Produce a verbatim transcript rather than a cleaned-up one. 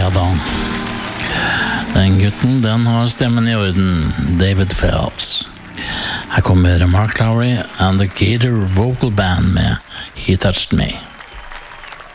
Ja da. Den gutten, den har stemmen i orden. David Phelps. Her kommer Mark Lowry and the Gator Vocal Band med He Touched Me.